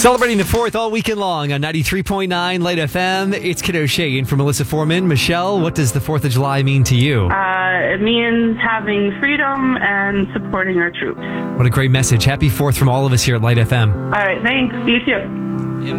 Celebrating the 4th all weekend long on 93.9 Light FM. It's Kiddo Shea in for Melissa Foreman. Michelle, what does the 4th of July mean to you? It means having freedom and supporting our troops. What a great message. Happy 4th from all of us here at Light FM. All right, thanks. You too.